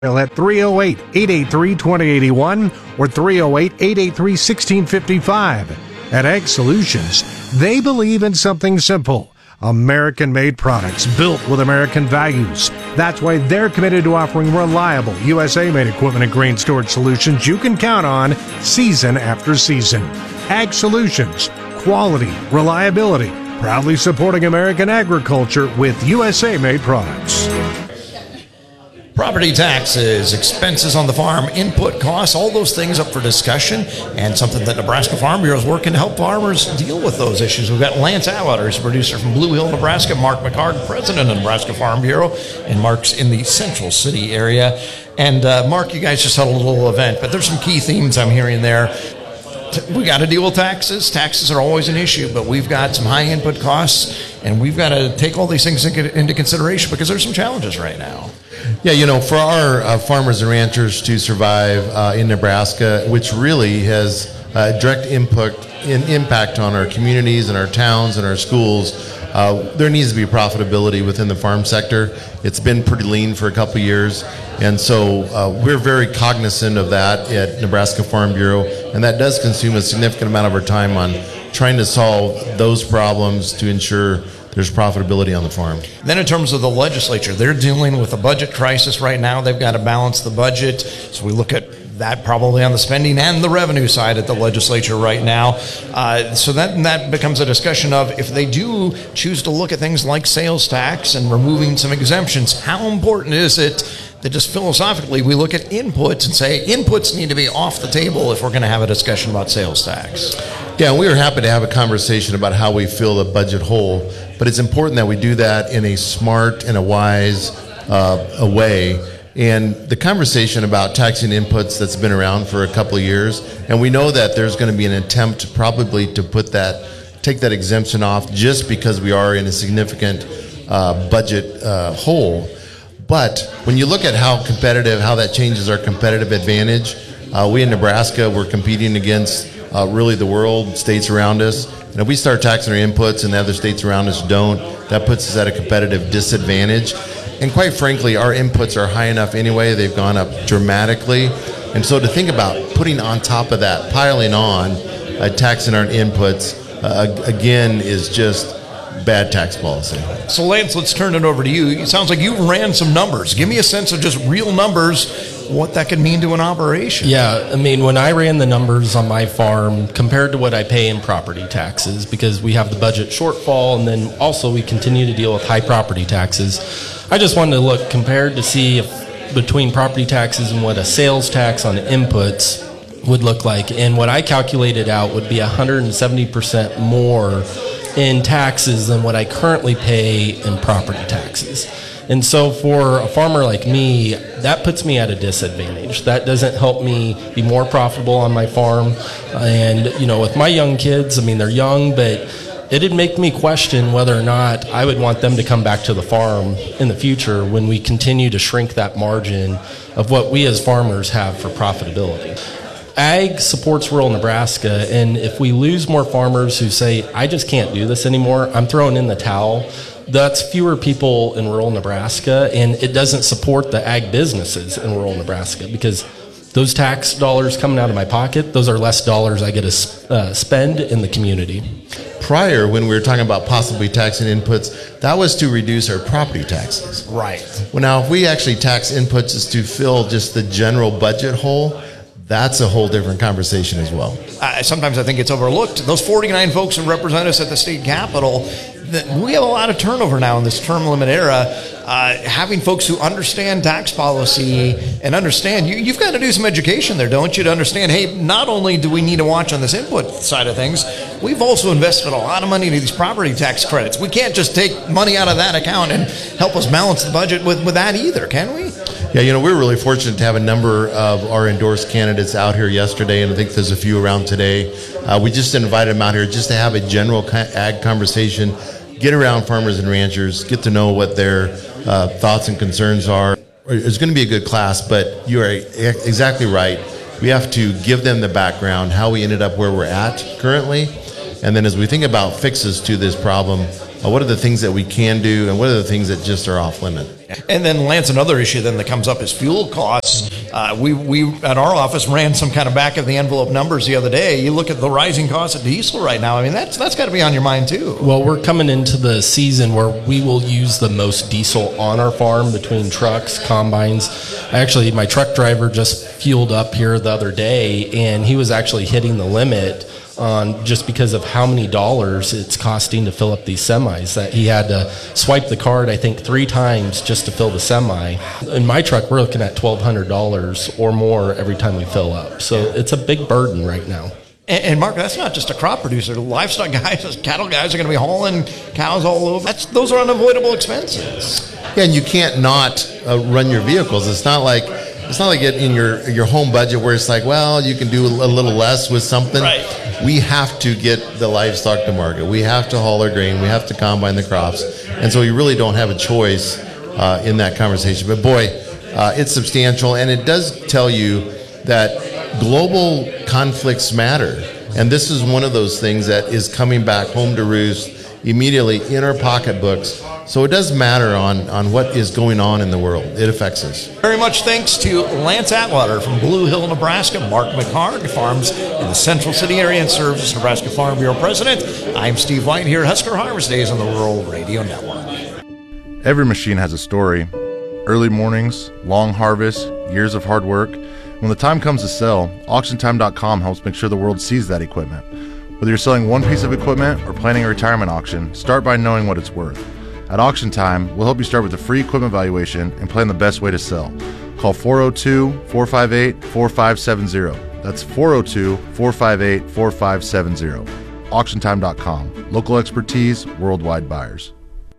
at 308-883-2081 or 308-883-1655. At Ag Solutions, they believe in something simple: American-made products built with American values. That's why they're committed to offering reliable USA-made equipment and grain storage solutions you can count on season after season. Ag Solutions, quality, reliability, proudly supporting American agriculture with USA-made products. Property taxes, expenses on the farm, input costs, all those things up for discussion, and something that Nebraska Farm Bureau is working to help farmers deal with those issues. We've got Lance Atwater, who's a producer from Blue Hill, Nebraska, Mark McHarg, president of Nebraska Farm Bureau, and Mark's in the Central City area. And Mark, you guys just had a little event, but there's some key themes I'm hearing there. We got to deal with taxes. Taxes are always an issue, but we've got some high input costs, and we've got to take all these things into consideration because there's some challenges right now. Yeah, for our farmers and ranchers to survive in Nebraska, which really has direct impact on our communities and our towns and our schools, there needs to be profitability within the farm sector. It's been pretty lean for a couple of years, and so we're very cognizant of that at Nebraska Farm Bureau, and that does consume a significant amount of our time on trying to solve those problems to ensure there's profitability on the farm. Then in terms of the legislature, they're dealing with a budget crisis right now. They've got to balance the budget. So we look at that probably on the spending and the revenue side at the legislature right now. So that becomes a discussion of if they do choose to look at things like sales tax and removing some exemptions, how important is it that just philosophically we look at inputs and say inputs need to be off the table if we're going to have a discussion about sales tax? Yeah, we were happy to have a conversation about how we fill the budget hole, but it's important that we do that in a smart and a wise way. And the conversation about taxing inputs that's been around for a couple of years, and we know that there's going to be an attempt probably to take that exemption off just because we are in a significant budget hole. But when you look at how that changes our competitive advantage, we in Nebraska, we're competing against really the world, states around us. And if we start taxing our inputs and the other states around us don't, that puts us at a competitive disadvantage. And quite frankly, our inputs are high enough anyway. They've gone up dramatically. And so to think about putting on top of that, piling on, taxing our inputs, again, is just bad tax policy. So Lance, let's turn it over to you. It sounds like you ran some numbers. Give me a sense of just real numbers, what that could mean to an operation. Yeah, I mean, when I ran the numbers on my farm compared to what I pay in property taxes, because we have the budget shortfall and then also we continue to deal with high property taxes, I just wanted to look compared to see if between property taxes and what a sales tax on inputs would look like. And what I calculated out would be 170% more in taxes than what I currently pay in property taxes. And so for a farmer like me, that puts me at a disadvantage. That doesn't help me be more profitable on my farm. And, with my young kids, I mean, they're young, but it'd make me question whether or not I would want them to come back to the farm in the future when we continue to shrink that margin of what we as farmers have for profitability. Ag supports rural Nebraska, and if we lose more farmers who say, I just can't do this anymore, I'm throwing in the towel, that's fewer people in rural Nebraska, and it doesn't support the ag businesses in rural Nebraska because those tax dollars coming out of my pocket, those are less dollars I get to spend in the community. Prior, when we were talking about possibly taxing inputs, that was to reduce our property taxes. Right. Well, now, if we actually tax inputs is to fill just the general budget hole, that's a whole different conversation as well. Sometimes I think it's overlooked. Those 49 folks who represent us at the state capitol, we have a lot of turnover now in this term limit era. Having folks who understand tax policy and understand, you've got to do some education there, don't you, to understand, hey, not only do we need to watch on this input side of things, we've also invested a lot of money into these property tax credits. We can't just take money out of that account and help us balance the budget with that either, can we? Yeah, we're really fortunate to have a number of our endorsed candidates out here yesterday, and I think there's a few around today. We just invited them out here just to have a general ag conversation, get around farmers and ranchers, get to know what their thoughts and concerns are. It's going to be a good class, but you are exactly right. We have to give them the background, how we ended up where we're at currently, and then as we think about fixes to this problem, what are the things that we can do and what are the things that just are off limit? And then, Lance, another issue then that comes up is fuel costs. We at our office ran some kind of back of the envelope numbers the other day. You look at the rising cost of diesel right now. I mean, that's got to be on your mind too. Well, we're coming into the season where we will use the most diesel on our farm between trucks, combines. Actually, my truck driver just fueled up here the other day, and he was actually hitting the limit on just because of how many dollars it's costing to fill up these semis, that he had to swipe the card, I think, 3 times just to fill the semi. In my truck, we're looking at $1,200 or more every time we fill up. So it's a big burden right now. And Mark, that's not just a crop producer. Livestock guys, cattle guys are going to be hauling cows all over. Those are unavoidable expenses. Yeah, and you can't not run your vehicles. It's not like it in your home budget where it's like, well, you can do a little less with something. Right. We have to get the livestock to market. We have to haul our grain. We have to combine the crops. And so you really don't have a choice in that conversation. But boy, it's substantial. And it does tell you that global conflicts matter. And this is one of those things that is coming back home to roost immediately in our pocketbooks. So it does matter on what is going on in the world. It affects us. Very much thanks to Lance Atwater from Blue Hill, Nebraska, Mark McHarg, farms in the Central City area and serves as Nebraska Farm Bureau President. I'm Steve White here at Husker Harvest Days on the Rural Radio Network. Every machine has a story. Early mornings, long harvests, years of hard work. When the time comes to sell, AuctionTime.com helps make sure the world sees that equipment. Whether you're selling one piece of equipment or planning a retirement auction, start by knowing what it's worth. At Auction Time, we'll help you start with a free equipment valuation and plan the best way to sell. Call 402-458-4570. That's 402-458-4570. AuctionTime.com. Local expertise, worldwide buyers.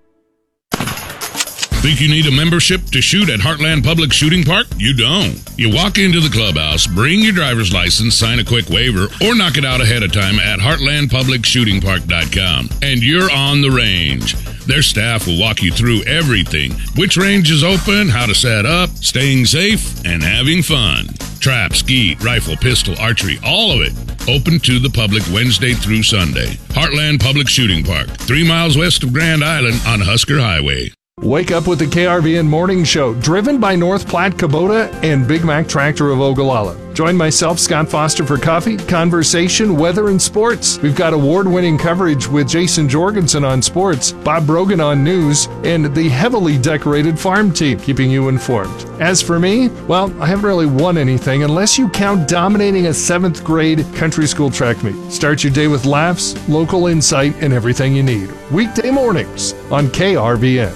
Think you need a membership to shoot at Heartland Public Shooting Park? You don't. You walk into the clubhouse, bring your driver's license, sign a quick waiver, or knock it out ahead of time at heartlandpublicshootingpark.com, and you're on the range. Their staff will walk you through everything. Which range is open, how to set up, staying safe, and having fun. Trap, skeet, rifle, pistol, archery, all of it. Open to the public Wednesday through Sunday. Heartland Public Shooting Park, 3 miles west of Grand Island on Husker Highway. Wake up with the KRVN Morning Show, driven by North Platte Kubota and Big Mac Tractor of Ogallala. Join myself, Scott Foster, for coffee, conversation, weather, and sports. We've got award-winning coverage with Jason Jorgensen on sports, Bob Brogan on news, and the heavily decorated farm team keeping you informed. As for me, well, I haven't really won anything unless you count dominating a 7th grade country school track meet. Start your day with laughs, local insight, and everything you need. Weekday mornings on KRVN.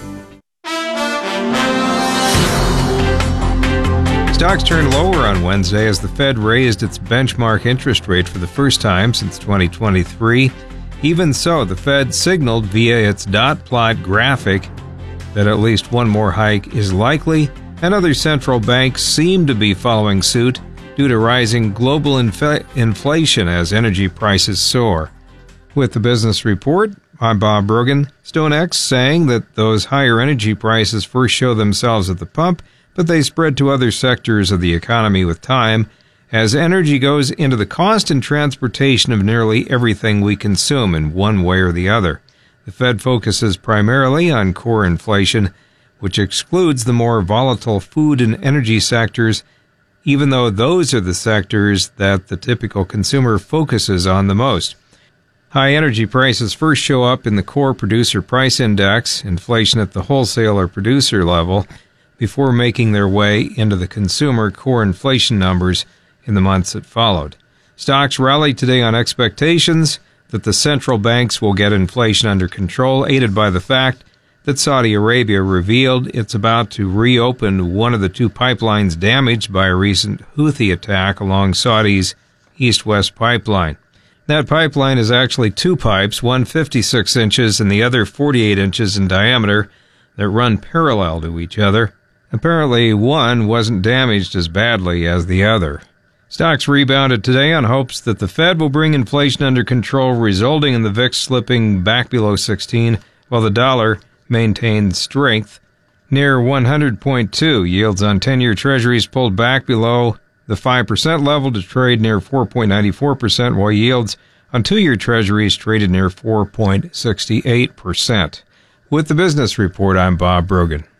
Stocks turned lower on Wednesday as the Fed raised its benchmark interest rate for the first time since 2023. Even so, the Fed signaled via its dot plot graphic that at least one more hike is likely, and other central banks seem to be following suit due to rising global inflation as energy prices soar. With the business report, I'm Bob Brogan. StoneX saying that those higher energy prices first show themselves at the pump, but they spread to other sectors of the economy with time, as energy goes into the cost and transportation of nearly everything we consume in one way or the other. The Fed focuses primarily on core inflation, which excludes the more volatile food and energy sectors, even though those are the sectors that the typical consumer focuses on the most. High energy prices first show up in the core producer price index, inflation at the wholesaler producer level, before making their way into the consumer core inflation numbers in the months that followed. Stocks rallied today on expectations that the central banks will get inflation under control, aided by the fact that Saudi Arabia revealed it's about to reopen one of the 2 pipelines damaged by a recent Houthi attack along Saudi's east-west pipeline. That pipeline is actually 2 pipes, one 56 inches and the other 48 inches in diameter, that run parallel to each other. Apparently, one wasn't damaged as badly as the other. Stocks rebounded today on hopes that the Fed will bring inflation under control, resulting in the VIX slipping back below 16, while the dollar maintained strength near 100.2. Yields on 10-year treasuries pulled back below the 5% level to trade near 4.94%, while yields on 2-year treasuries traded near 4.68%. With the business report, I'm Bob Brogan.